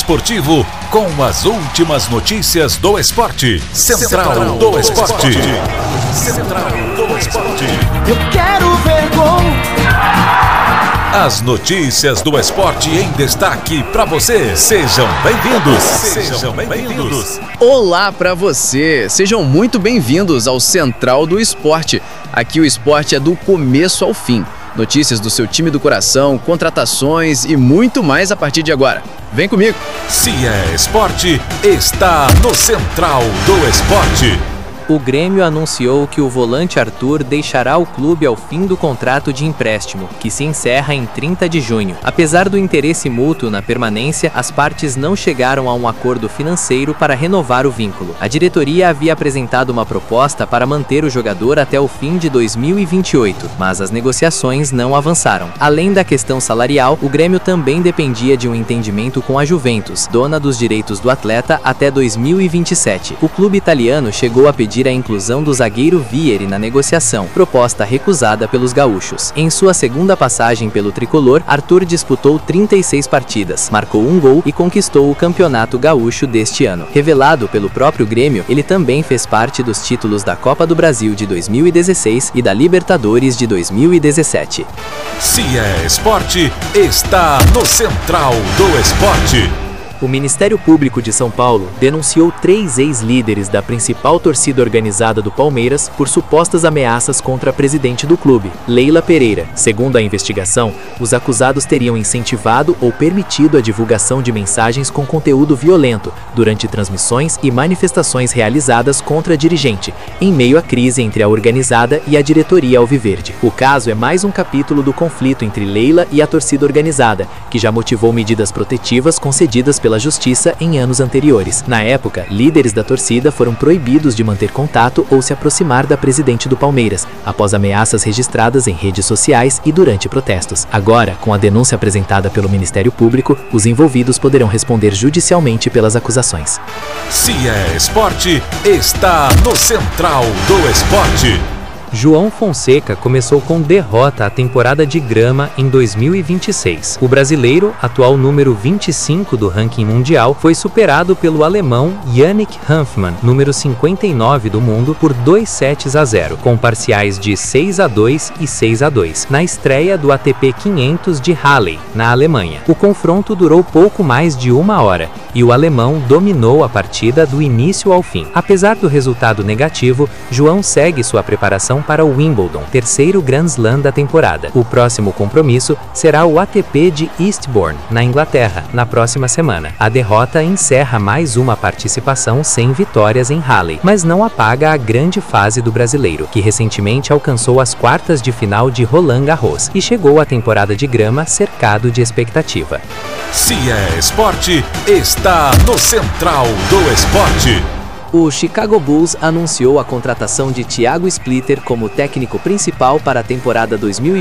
esportivo com as últimas notícias do esporte. Central do Esporte. Central do Esporte. Eu quero ver gol. As notícias do esporte em destaque para você. Sejam bem-vindos. Sejam bem-vindos. Olá para você. Sejam muito bem-vindos ao Central do Esporte. Aqui o esporte é do começo ao fim. Notícias do seu time do coração, contratações e muito mais a partir de agora. Vem comigo. Se é esporte, está no Central do Esporte. O Grêmio anunciou que o volante Arthur deixará o clube ao fim do contrato de empréstimo, que se encerra em 30 de junho. Apesar do interesse mútuo na permanência, as partes não chegaram a um acordo financeiro para renovar o vínculo. A diretoria havia apresentado uma proposta para manter o jogador até o fim de 2028, mas as negociações não avançaram. Além da questão salarial, o Grêmio também dependia de um entendimento com a Juventus, dona dos direitos do atleta até 2027. O clube italiano chegou a pedir a inclusão do zagueiro Vieri na negociação, proposta recusada pelos gaúchos. Em sua segunda passagem pelo tricolor, Arthur disputou 36 partidas, marcou um gol e conquistou o campeonato gaúcho deste ano. Revelado pelo próprio Grêmio, ele também fez parte dos títulos da Copa do Brasil de 2016 e da Libertadores de 2017. Se é esporte, está no Central do Esporte. O Ministério Público de São Paulo denunciou 3 ex-líderes da principal torcida organizada do Palmeiras por supostas ameaças contra a presidente do clube, Leila Pereira. Segundo a investigação, os acusados teriam incentivado ou permitido a divulgação de mensagens com conteúdo violento durante transmissões e manifestações realizadas contra a dirigente, em meio à crise entre a organizada e a diretoria alviverde. O caso é mais um capítulo do conflito entre Leila e a torcida organizada, que já motivou medidas protetivas concedidas pela Justiça em anos anteriores. Na época, líderes da torcida foram proibidos de manter contato ou se aproximar da presidente do Palmeiras, após ameaças registradas em redes sociais e durante protestos. Agora, com a denúncia apresentada pelo Ministério Público, os envolvidos poderão responder judicialmente pelas acusações. Se é esporte, está no Central do Esporte. João Fonseca começou com derrota a temporada de grama em 2026. O brasileiro, atual número 25 do ranking mundial, foi superado pelo alemão Yannick Hanfmann, número 59 do mundo, por 2-0, com parciais de 6-2 e 6-2, na estreia do ATP 500 de Halle, na Alemanha. O confronto durou pouco mais de 1 hora, e o alemão dominou a partida do início ao fim. Apesar do resultado negativo, João segue sua preparação para o Wimbledon, terceiro Grand Slam da temporada. O próximo compromisso será o ATP de Eastbourne, na Inglaterra, na próxima semana. A derrota encerra mais uma participação sem vitórias em Halle, mas não apaga a grande fase do brasileiro, que recentemente alcançou as quartas de final de Roland Garros e chegou à temporada de grama cercado de expectativa. Se é esporte, está no Central do Esporte. O Chicago Bulls anunciou a contratação de Thiago Splitter como técnico principal para a temporada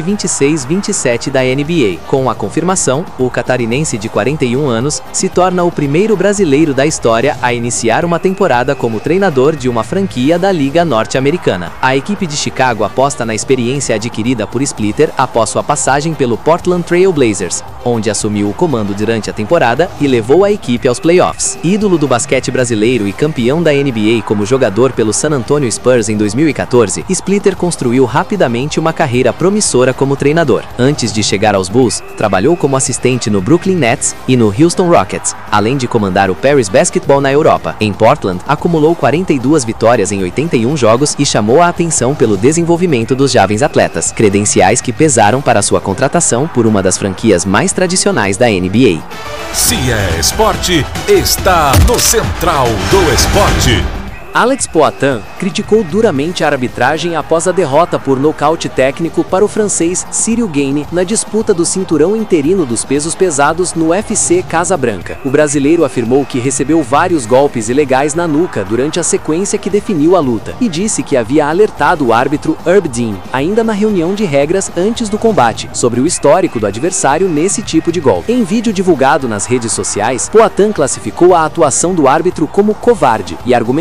2026-27 da NBA. Com a confirmação, o catarinense de 41 anos se torna o primeiro brasileiro da história a iniciar uma temporada como treinador de uma franquia da Liga Norte-Americana. A equipe de Chicago aposta na experiência adquirida por Splitter após sua passagem pelo Portland Trail Blazers, onde assumiu o comando durante a temporada e levou a equipe aos playoffs. Ídolo do basquete brasileiro e campeão da NBA como jogador pelo San Antonio Spurs em 2014, Splitter construiu rapidamente uma carreira promissora como treinador. Antes de chegar aos Bulls, trabalhou como assistente no Brooklyn Nets e no Houston Rockets, além de comandar o Paris Basketball na Europa. Em Portland, acumulou 42 vitórias em 81 jogos e chamou a atenção pelo desenvolvimento dos jovens atletas, credenciais que pesaram para sua contratação por uma das franquias mais tradicionais da NBA. Se é esporte, está no Central do Esporte. Alex Poitin criticou duramente a arbitragem após a derrota por nocaute técnico para o francês Cyril Gane na disputa do cinturão interino dos pesos pesados no UFC Casabranca. O brasileiro afirmou que recebeu vários golpes ilegais na nuca durante a sequência que definiu a luta e disse que havia alertado o árbitro Herb Dean, ainda na reunião de regras antes do combate, sobre o histórico do adversário nesse tipo de golpe. Em vídeo divulgado nas redes sociais, Poitin classificou a atuação do árbitro como covarde e argumentou que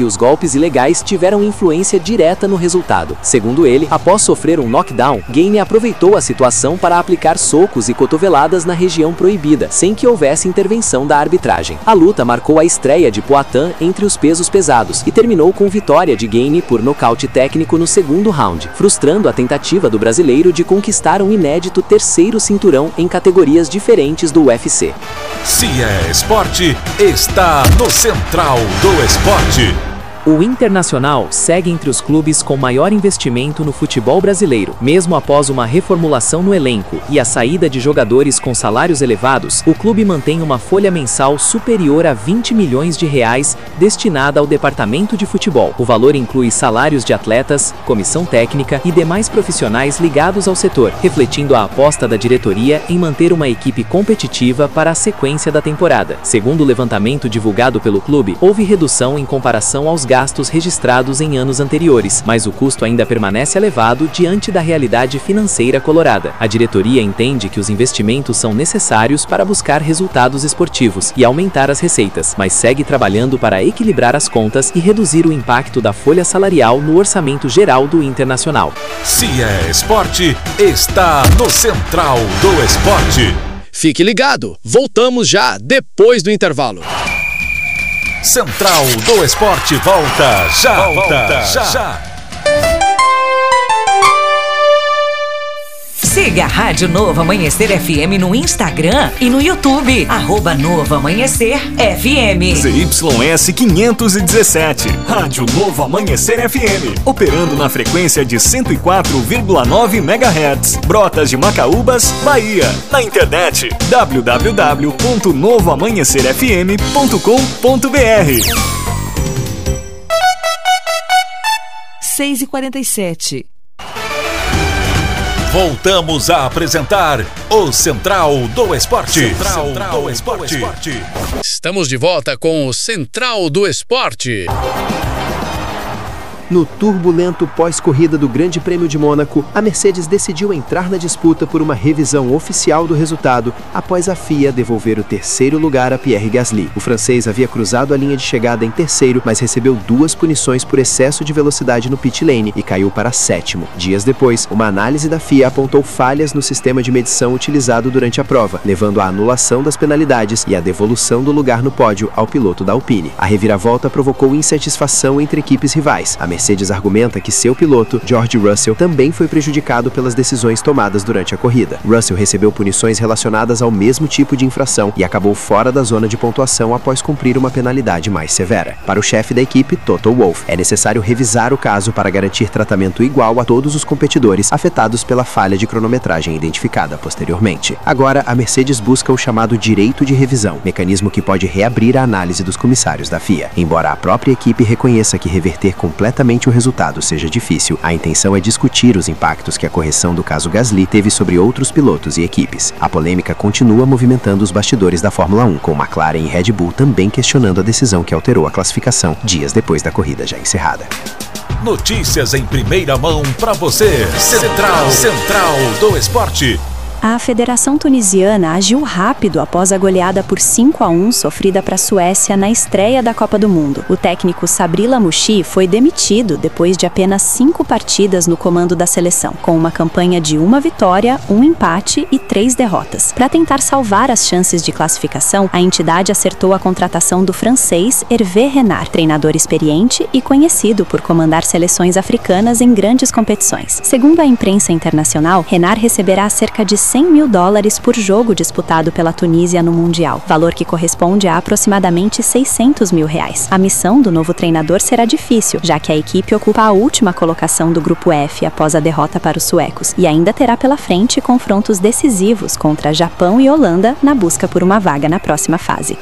os golpes ilegais tiveram influência direta no resultado. Segundo ele, após sofrer um knockdown, Gane aproveitou a situação para aplicar socos e cotoveladas na região proibida, sem que houvesse intervenção da arbitragem. A luta marcou a estreia de Poatan entre os pesos pesados e terminou com vitória de Gane por nocaute técnico no segundo round, frustrando a tentativa do brasileiro de conquistar um inédito terceiro cinturão em categorias diferentes do UFC. Se é esporte, está no Central do Esporte. O Internacional segue entre os clubes com maior investimento no futebol brasileiro. Mesmo após uma reformulação no elenco e a saída de jogadores com salários elevados, o clube mantém uma folha mensal superior a 20 milhões de reais destinada ao departamento de futebol. O valor inclui salários de atletas, comissão técnica e demais profissionais ligados ao setor, refletindo a aposta da diretoria em manter uma equipe competitiva para a sequência da temporada. Segundo o levantamento divulgado pelo clube, houve redução em comparação aos gastos registrados em anos anteriores, mas o custo ainda permanece elevado diante da realidade financeira colorada. A diretoria entende que os investimentos são necessários para buscar resultados esportivos e aumentar as receitas, mas segue trabalhando para equilibrar as contas e reduzir o impacto da folha salarial no orçamento geral do Internacional. Se é esporte, está no Central do Esporte. Fique ligado, voltamos já depois do intervalo. Central do Esporte volta já. Siga a Rádio Novo Amanhecer FM no Instagram e no YouTube. @Novo Amanhecer FM. ZYS 517. Rádio Novo Amanhecer FM. Operando na frequência de 104,9 MHz. Brotas de Macaúbas, Bahia. Na internet www.novoamanhecerfm.com.br. 6h47. Voltamos a apresentar o Central do Esporte. Central do Esporte. Estamos de volta com o Central do Esporte. No turbulento pós-corrida do Grande Prêmio de Mônaco, a Mercedes decidiu entrar na disputa por uma revisão oficial do resultado após a FIA devolver o terceiro lugar a Pierre Gasly. O francês havia cruzado a linha de chegada em terceiro, mas recebeu 2 punições por excesso de velocidade no pit lane e caiu para 7º. Dias depois, uma análise da FIA apontou falhas no sistema de medição utilizado durante a prova, levando à anulação das penalidades e à devolução do lugar no pódio ao piloto da Alpine. A reviravolta provocou insatisfação entre equipes rivais. A Mercedes argumenta que seu piloto, George Russell, também foi prejudicado pelas decisões tomadas durante a corrida. Russell recebeu punições relacionadas ao mesmo tipo de infração e acabou fora da zona de pontuação após cumprir uma penalidade mais severa. Para o chefe da equipe, Toto Wolff, é necessário revisar o caso para garantir tratamento igual a todos os competidores afetados pela falha de cronometragem identificada posteriormente. Agora, a Mercedes busca o chamado direito de revisão, mecanismo que pode reabrir a análise dos comissários da FIA. Embora a própria equipe reconheça que reverter completamente o resultado seja difícil, a intenção é discutir os impactos que a correção do caso Gasly teve sobre outros pilotos e equipes. A polêmica continua movimentando os bastidores da Fórmula 1, com McLaren e Red Bull também questionando a decisão que alterou a classificação dias depois da corrida já encerrada. Notícias em primeira mão para você. Central do Esporte. A Federação Tunisiana agiu rápido após a goleada por 5-1 sofrida para a Suécia na estreia da Copa do Mundo. O técnico Sabri Lamouchi foi demitido depois de apenas 5 partidas no comando da seleção, com uma campanha de 1 vitória, 1 empate e 3 derrotas. Para tentar salvar as chances de classificação, a entidade acertou a contratação do francês Hervé Renard, treinador experiente e conhecido por comandar seleções africanas em grandes competições. Segundo a imprensa internacional, Renard receberá cerca de $100 mil por jogo disputado pela Tunísia no Mundial, valor que corresponde a aproximadamente R$600 mil. A missão do novo treinador será difícil, já que a equipe ocupa a última colocação do Grupo F após a derrota para os suecos, e ainda terá pela frente confrontos decisivos contra Japão e Holanda na busca por uma vaga na próxima fase.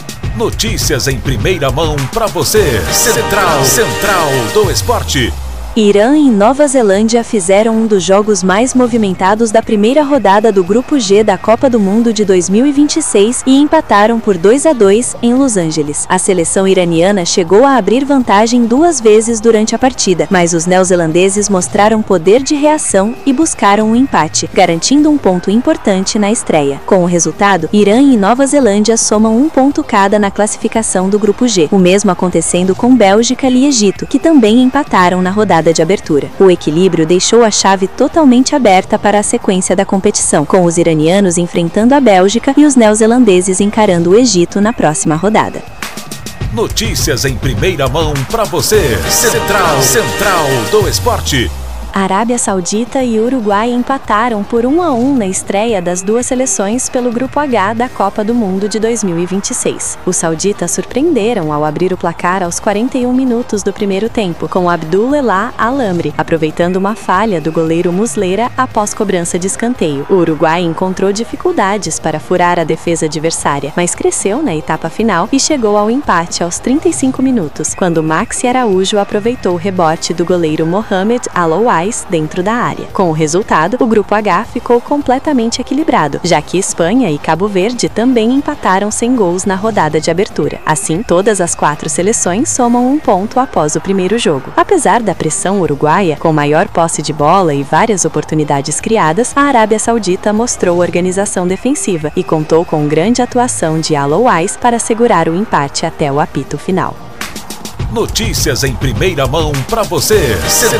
Notícias em primeira mão para você. Central do Esporte. Irã e Nova Zelândia fizeram um dos jogos mais movimentados da primeira rodada do Grupo G da Copa do Mundo de 2026 e empataram por 2-2 em Los Angeles. A seleção iraniana chegou a abrir vantagem 2 vezes durante a partida, mas os neozelandeses mostraram poder de reação e buscaram um empate, garantindo um ponto importante na estreia. Com o resultado, Irã e Nova Zelândia somam 1 ponto cada na classificação do Grupo G, o mesmo acontecendo com Bélgica e Egito, que também empataram na rodada de abertura. O equilíbrio deixou a chave totalmente aberta para a sequência da competição, com os iranianos enfrentando a Bélgica e os neozelandeses encarando o Egito na próxima rodada. Notícias em primeira mão para você. Central do Esporte. Arábia Saudita e Uruguai empataram por 1-1 na estreia das duas seleções pelo Grupo H da Copa do Mundo de 2026. Os sauditas surpreenderam ao abrir o placar aos 41 minutos do primeiro tempo, com Abdul Elah Al-Amri, aproveitando uma falha do goleiro Muslera após cobrança de escanteio. O Uruguai encontrou dificuldades para furar a defesa adversária, mas cresceu na etapa final e chegou ao empate aos 35 minutos, quando Maxi Araújo aproveitou o rebote do goleiro Mohamed Al-Owais dentro da área. Com o resultado, o Grupo H ficou completamente equilibrado, já que Espanha e Cabo Verde também empataram sem gols na rodada de abertura. Assim, todas as 4 seleções somam 1 ponto após o primeiro jogo. Apesar da pressão uruguaia, com maior posse de bola e várias oportunidades criadas, a Arábia Saudita mostrou organização defensiva e contou com grande atuação de Al-Owais para segurar o empate até o apito final. Notícias em primeira mão para você.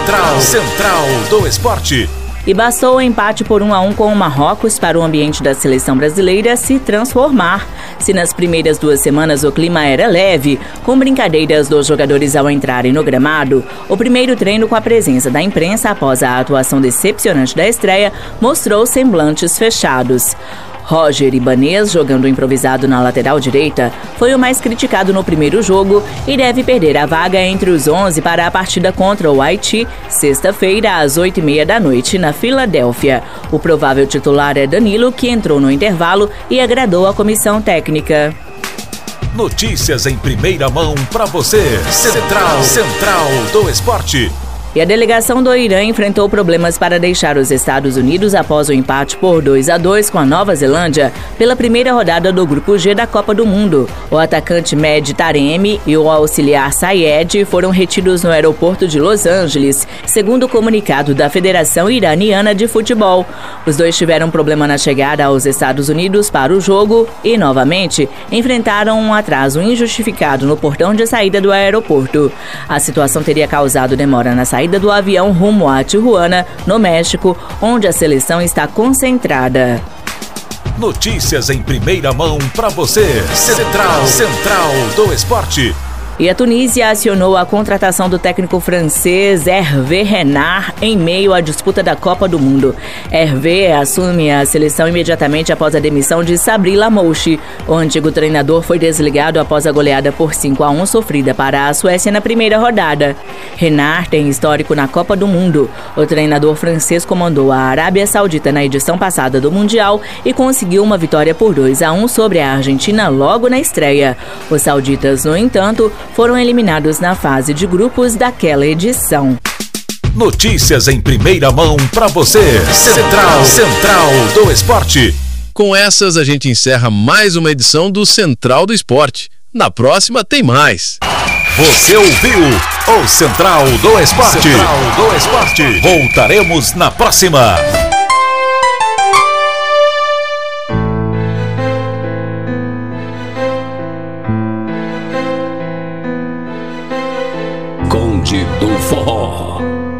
Central do Esporte. E bastou o empate por 1-1 com o Marrocos para o ambiente da seleção brasileira se transformar. Se nas primeiras 2 semanas o clima era leve, com brincadeiras dos jogadores ao entrarem no gramado, o primeiro treino com a presença da imprensa após a atuação decepcionante da estreia mostrou semblantes fechados. Roger Ibanez, jogando improvisado na lateral direita, foi o mais criticado no primeiro jogo e deve perder a vaga entre os 11 para a partida contra o Haiti, sexta-feira, às 8h30 da noite, na Filadélfia. O provável titular é Danilo, que entrou no intervalo e agradou a comissão técnica. Notícias em primeira mão para você. Central do Esporte. E a delegação do Irã enfrentou problemas para deixar os Estados Unidos após o empate por 2-2 com a Nova Zelândia pela primeira rodada do Grupo G da Copa do Mundo. O atacante Mehdi Taremi e o auxiliar Sayed foram retidos no aeroporto de Los Angeles, segundo o comunicado da Federação Iraniana de Futebol. Os dois tiveram problema na chegada aos Estados Unidos para o jogo e, novamente, enfrentaram um atraso injustificado no portão de saída do aeroporto. A situação teria causado demora na saída do avião rumo a Tijuana, no México, onde a seleção está concentrada. Notícias em primeira mão para você. Central do Esporte. E a Tunísia acionou a contratação do técnico francês Hervé Renard em meio à disputa da Copa do Mundo. Hervé assume a seleção imediatamente após a demissão de Sabri Lamouchi. O antigo treinador foi desligado após a goleada por 5-1 sofrida para a Suécia na primeira rodada. Renard tem histórico na Copa do Mundo. O treinador francês comandou a Arábia Saudita na edição passada do Mundial e conseguiu uma vitória por 2-1 sobre a Argentina logo na estreia. Os sauditas, no entanto, foram eliminados na fase de grupos daquela edição. Notícias em primeira mão para você. Central do Esporte. Com essas, a gente encerra mais uma edição do Central do Esporte. Na próxima tem mais. Você ouviu o Central do Esporte. Voltaremos na próxima.